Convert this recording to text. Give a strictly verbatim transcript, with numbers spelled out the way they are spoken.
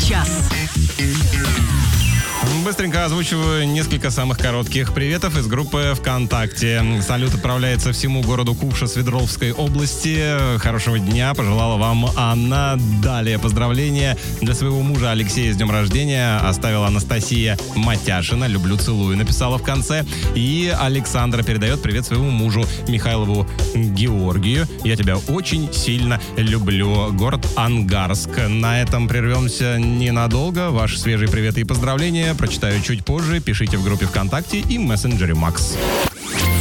час. Быстренько озвучиваю несколько самых коротких приветов из группы ВКонтакте. Салют отправляется всему городу Кукша Свидровской области. Хорошего дня пожелала вам Анна. Далее поздравления для своего мужа Алексея с днем рождения оставила Анастасия Матяшина. Люблю, целую, написала в конце. И Александра передает привет своему мужу Михайлову Георгию. Я тебя очень сильно люблю. Город Ангарск. На этом прервемся ненадолго. Ваши свежие приветы и поздравления прочитаю чуть позже. Пишите в группе ВКонтакте и мессенджере Макс.